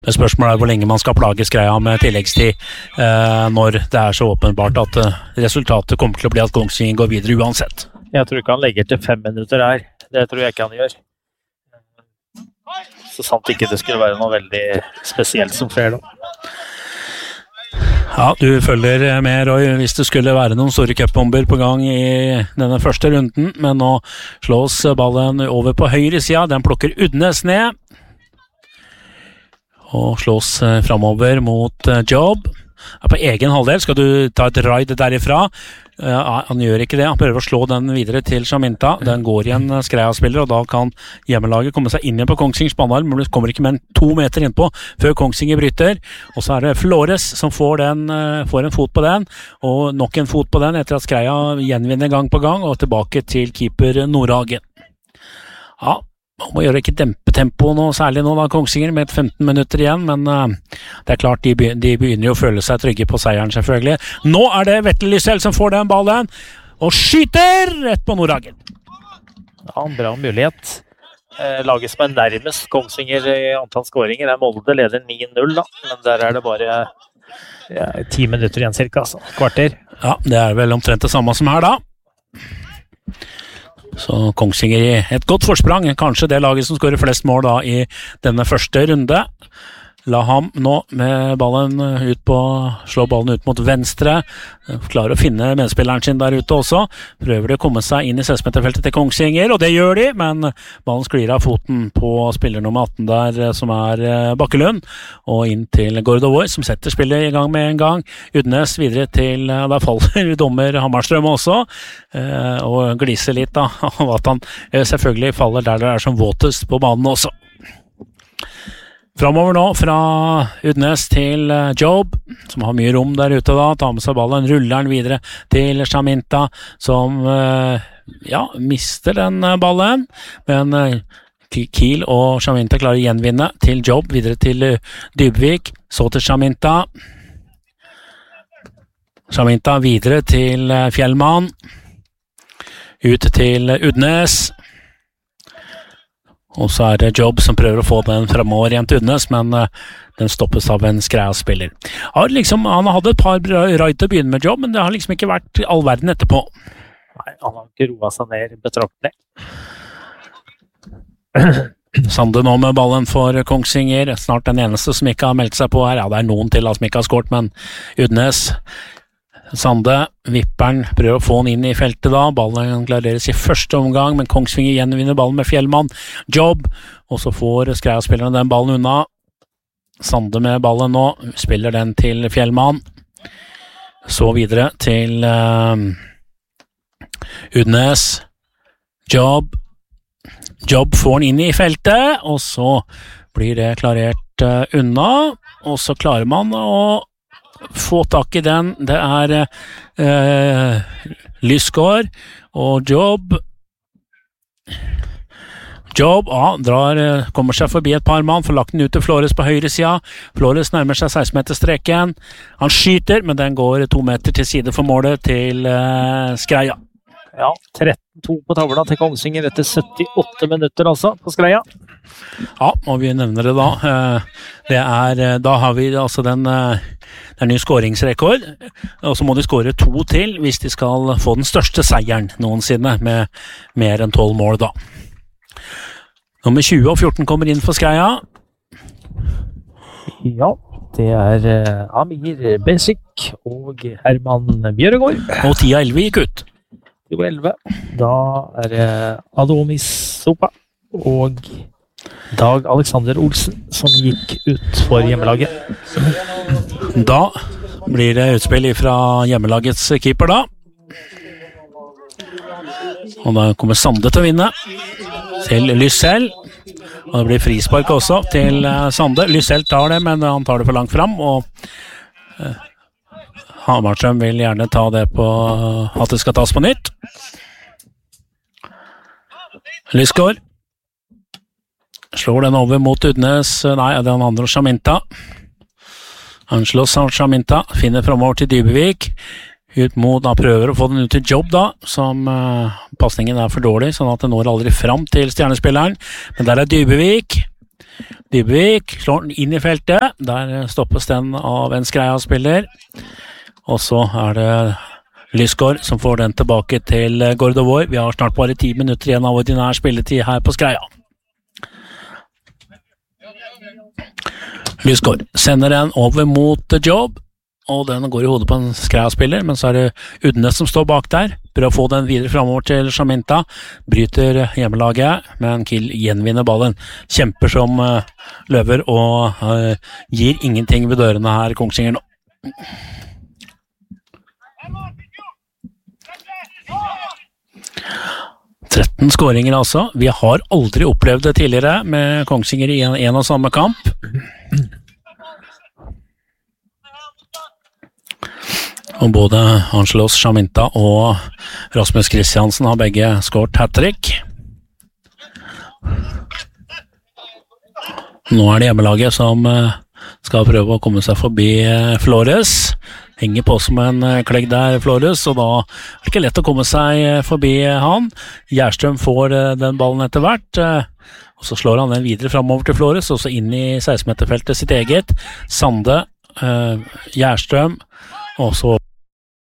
Det spørsmålet hvor lenge man skal plage Skreia med tilleggstid når det så åpenbart at resultatet kommer til å bli at Kongsvinger går videre uansett. Jeg tror ikke han legger til 5 minutter her. Det tror jeg ikke han gjør. Så sant ikke det skulle være noe veldig spesielt som skjer da. Ja, du følger med, Roy, hvis det skulle være noen store cupbomber på gang i denne første runden, men nå slås ballen over på høyre siden. Den plukker Udnes ned og slås fremover mot Job. På egen halvdel skal du ta et raid derifra. Han gjør ikke det, han prøver å slå den videre til Shaminta. Den går igjen Skreia-spiller, og da kan hjemmelaget komme seg inn på Kongsvingers banehalv, men det kommer ikke mer enn 2 meter innpå før Kongsvinger bryter. Og så det Flores som får en fot på den, og nok en fot på den etter at Skreia gjenvinner gang på gang, og tilbake til keeper Nordhagen. Ja, man må ikke dempe tempoet nå, særlig nå da Kongsvinger med 15 minutter igjen, men det klart de begynner jo å føle seg trygge på seieren selvfølgelig. Nå det Vetle Lysell som får den ballen, og skyter rett på Nordhagen. Ja, bra mulighet. Laget som nærmest Kongsvinger i antall skåringer Molde, leder 9-0 da, men der det bare 10 minutter igjen cirka, altså. Kvarter. Ja, det vel omtrent det samme som her da. Så Kongsvinger i et godt forsprang, kanskje det laget som skårer flest mål da i denne første runde. Laham nå med ballen slå ballen ut mot venstre, klarer å finne medspilleren sin der ute også, prøver de å komme seg inn i 16-meterfeltet til Kongsvinger, og det gjør de, men ballen sklir av foten på spiller nummer 18 der, som Bakkelund, og inn til Gordovoy, som setter spillet i gang med en gang. Udnes videre til, der faller dommer Hammarstrøm også, og gliser litt da, av at han selvfølgelig faller der det som våtest på banen også. Fremover nå fra Udnes til Job, som har mye rom der ute da, tar med seg ballen, ruller den videre til Shaminta, som mister den ballen, men Kiel og Shaminta klarer å gjenvinne til Job, videre til Dybvik, så til Shaminta. Shaminta videre til Fjellmann, ut til Udnes. Og så det Job som prøver å få den fremover igjen til Udnes, men den stoppes av en Skreia-spiller. Han hadde et par raid til å begynne med Job, men det har liksom ikke vært all verden etterpå. Nei, han har ikke roet seg ned betraktelig. Sande nå med ballen for Kongsvinger, snart den eneste som ikke har meldt seg på her. Ja, det noen til som ikke har skåret, men Udnes. Sande, vipperen, prøver å få den inn i feltet da, ballen klareres i første omgang, men Kongsvinger gjenvinner ballen med Fjellmann, Job, og så får Skreia-spillerne den ballen unna. Sande med ballen nå, spiller den til Fjellmann, så videre til Udnes, Job får den inn i feltet, og så blir det klarert unna, og så klarer man å få tak i den. Det Lysgård og Job kommer seg forbi et par mann, får lagt den ut til Flores på høyre siden. Flores nærmer seg 16-meterstreken. Han skyter, men den går 2 meter til side for målet til Skreia. Ja, 13-2 på tavla til Kongsvinger etter 78 minutter altså på Skreia. Ja, og vi nevner det da. Da har vi altså den ny skåringsrekord, og så må de skåre 2 til hvis de skal få den største seieren noensinne med mer enn 12 mål da. Nummer 20 og 14 kommer inn for Skreia. Ja, det Amir Besic og Herman Bjørregård. Og 10-11 gikk ut. 11. Da det Adonis Sopa og Dag Alexander Olsen som gikk ut for hjemmelaget. Da blir det utspill fra hjemmelagets keeper da. Og da kommer Sande til å vinne til Lysell. Og det blir frispark også til Sande. Lysell tar det, men han tar det for langt fram, og Hammarstrøm vil gjerne ta det på at det skal tas på nytt. Lysgård slår den over mot Udnes. Nei, det den andre Shaminta. Han slåss av Shaminta, finner fremover til Dybevik. Ut mot, han prøver å få den ut til Job da, som passningen for dårlig, sånn at den når aldri fram til stjernespilleren. Men der Dybevik. Dybvik slår den inn i feltet. Der stoppes den av en Skreia-spiller. Og så det Lysgård som får den tilbake til Gordovoi. Vi har snart bare 10 minutter igjen av ordinær spilletid her på Skreia. Lysgård sender den over mot Job, og den går i hodet på en Skreia-spiller, men så det Udnes som står bak der. Prøver å få den videre fremover til Shaminta. Bryter hjemmelaget, men Kiel gjenvinner ballen. Kjemper som løver og gir ingenting ved dørene her, Kongsvinger nå. 13 skåringer altså. Vi har aldri opplevd det tidligere med Kongsvinger i en og samme kamp. Og både Angelos Shaminta og Rasmus Kristiansen har begge skåret hat-trick. Nå det hjemmelaget som skal prøve å komme seg forbi Flores. Henger på som en klegg der, Flores, og da det ikke lett å komme seg forbi han. Gjerstrøm får den ballen etter hvert, og så slår han den videre fremover til Flores, og så inn i 16-meterfeltet sitt eget. Sande, Gjerstrøm, og så